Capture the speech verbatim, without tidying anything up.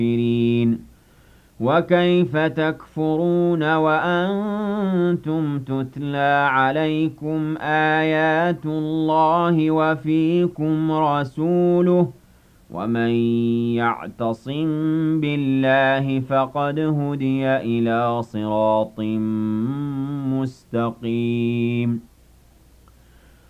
وكيف تكفرون وأنتم تتلى عليكم آيات الله وفيكم رسوله ومن يعتصم بالله فقد هدي إلى صراط مستقيم